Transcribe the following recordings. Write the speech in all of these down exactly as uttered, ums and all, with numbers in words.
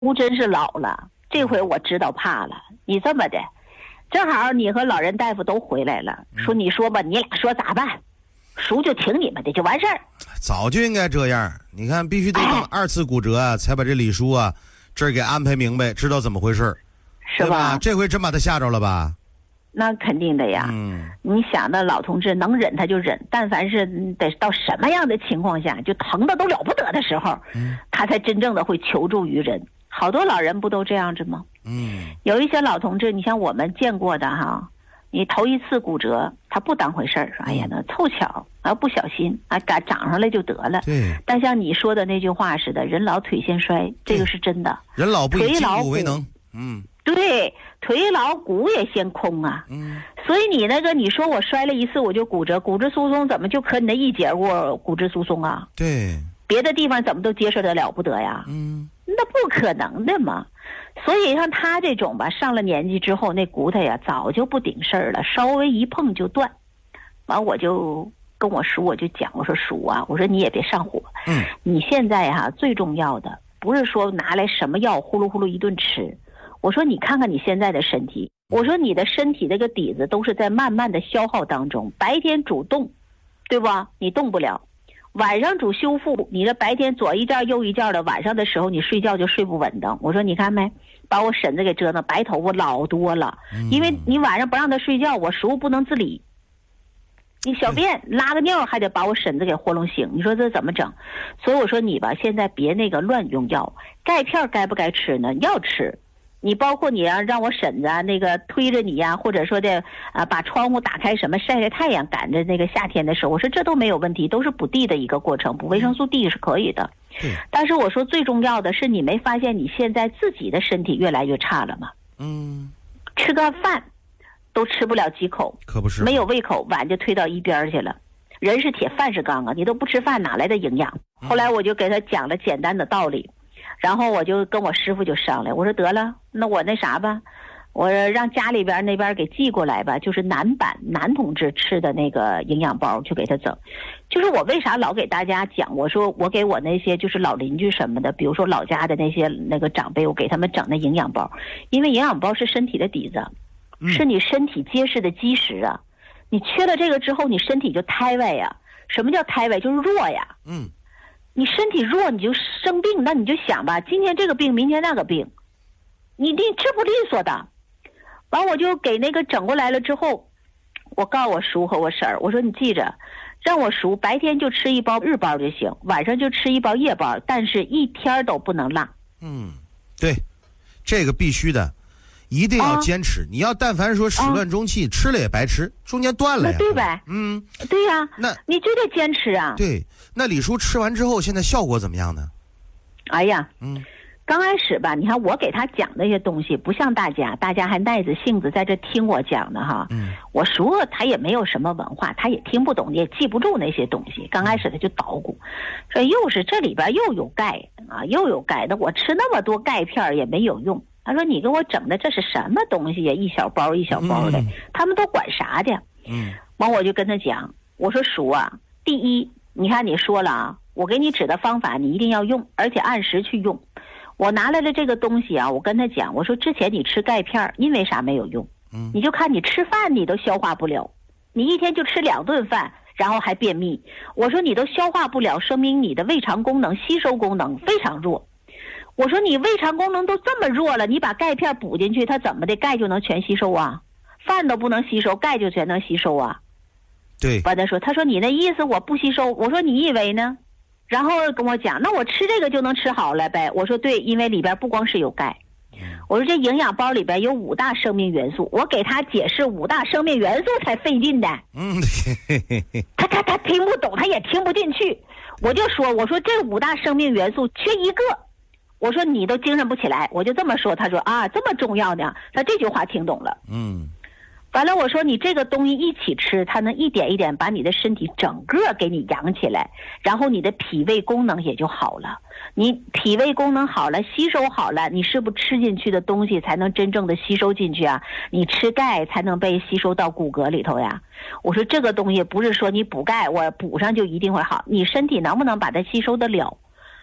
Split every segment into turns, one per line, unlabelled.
姑真是老了，这回我知道怕了。你这么的，正好你和老人大夫都回来了，说你说吧，你俩说咋办？叔就听你们的就完事儿。
早就应该这样，你看必须得等二次骨折啊，才把这李叔啊这儿给安排明白，知道怎么回事，
是吧？
这回真把他吓着了吧？
那肯定的呀。
嗯，
你想的老同志能忍他就忍，但凡是得到什么样的情况下，就疼的都了不得的时候，嗯，他才真正的会求助于人。好多老人不都这样子吗？
嗯，
有一些老同志，你像我们见过的哈，你头一次骨折，他不当回事儿，说哎呀那凑巧啊，不小心啊，赶长上来就得了。
对。
但像你说的那句话似的，人老腿先衰，这个是真的。
人老不以筋骨为能。嗯。
对，腿老骨也先空啊。
嗯。
所以你那个你说我摔了一次我就骨折，骨质疏松怎么就可你那一节过骨质疏松啊？
对。
别的地方怎么都结实的了不得呀？
嗯。
那不可能的嘛。所以像他这种吧，上了年纪之后，那骨头呀早就不顶事儿了，稍微一碰就断。完我就跟我叔我就讲，我说叔啊，我说你也别上火。
嗯。
你现在哈、啊、最重要的不是说拿来什么药呼噜呼噜一顿吃，我说你看看你现在的身体，我说你的身体这个底子都是在慢慢的消耗当中，白天主动，对吧？你动不了。晚上主修复，你这白天左一觉右一觉的，晚上的时候你睡觉就睡不稳当。我说你看没，把我婶子给折腾白头发老多了，因为你晚上不让他睡觉，我叔不能自理，你小便拉个尿还得把我婶子给活弄醒，你说这怎么整？所以我说你吧，现在别那个乱用药，钙片该不该吃呢？要吃。你包括你让让我婶子啊，那个推着你呀、啊，或者说的啊，把窗户打开什么晒晒太阳，赶着那个夏天的时候，我说这都没有问题，都是补地的一个过程，补维生素 D 是可以的。
嗯、
但是我说最重要的是，你没发现你现在自己的身体越来越差了吗？
嗯，
吃个饭都吃不了几口，
可不是，
没有胃口，碗就推到一边去了。人是铁，饭是钢啊，你都不吃饭，哪来的营养？后来我就给他讲了简单的道理。然后我就跟我师傅就商量，我说得了，那我那啥吧，我让家里边那边给寄过来吧，就是男版男同志吃的那个营养包，就给他整。就是我为啥老给大家讲，我说我给我那些就是老邻居什么的，比如说老家的那些那个长辈，我给他们整那营养包，因为营养包是身体的底子，是你身体结实的基石啊。你缺了这个之后，你身体就胎位呀。什么叫胎位？就是弱呀。
嗯。
你身体弱你就生病，那你就想吧，今天这个病明天那个病，你你治不利索的。完我就给那个整过来了之后，我告诉我叔和我婶儿，我说你记着，让我叔白天就吃一包日包就行，晚上就吃一包夜包，但是一天都不能落。
嗯，对，这个必须的，一定要坚持。啊、你要但凡说始乱终弃，啊、吃了也白吃，中间断了呀。
对呗？
嗯，
对呀、啊。
那
你就得坚持啊。
对。那李叔吃完之后，现在效果怎么样呢？
哎呀，
嗯，
刚开始吧，你看我给他讲那些东西，不像大家，大家还耐着性子在这听我讲的哈。
嗯，
我叔他也没有什么文化，他也听不懂，也记不住那些东西。刚开始他就捣鼓，说又是这里边又有钙啊，又有钙的，我吃那么多钙片也没有用。他说你给我整的这是什么东西呀？一小包一小包的，嗯、他们都管啥的？
嗯，
完我就跟他讲，我说叔啊，第一。你看你说了啊，我给你指的方法你一定要用，而且按时去用。我拿来了这个东西啊，我跟他讲，我说之前你吃钙片因为啥没有用？
嗯，
你就看你吃饭你都消化不了，你一天就吃两顿饭，然后还便秘。我说你都消化不了，说明你的胃肠功能吸收功能非常弱。我说你胃肠功能都这么弱了，你把钙片补进去，它怎么的钙就能全吸收啊？饭都不能吸收，钙就全能吸收啊？
对，
完他说，他说你那意思我不吸收，我说你以为呢？然后跟我讲，那我吃这个就能吃好了呗？我说对，因为里边不光是有钙，我说这营养包里边有五大生命元素，我给他解释五大生命元素才费劲的。
嗯，
他他他听不懂，他也听不进去。我就说，我说这五大生命元素缺一个，我说你都精神不起来，我就这么说。他说啊，这么重要呢？他这句话听懂了。
嗯。
完了，我说你这个东西一起吃，它能一点一点把你的身体整个给你养起来，然后你的脾胃功能也就好了。你脾胃功能好了，吸收好了，你是不是吃进去的东西才能真正的吸收进去啊？你吃钙才能被吸收到骨骼里头呀。我说这个东西不是说你补钙我补上就一定会好，你身体能不能把它吸收得了？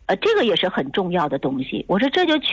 呃，这个也是很重要的东西。我说这就